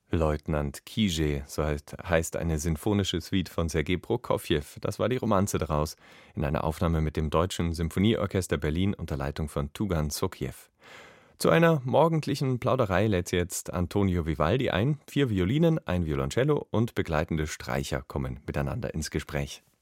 Leutnant Kije, so heißt eine sinfonische Suite von Sergei Prokofjew. Das war die Romanze daraus, in einer Aufnahme mit dem Deutschen Symphonieorchester Berlin unter Leitung von Tugan Sokiew. Zu einer morgendlichen Plauderei lädt sie jetzt Antonio Vivaldi ein. 4 Violinen, ein Violoncello und begleitende Streicher kommen miteinander ins Gespräch.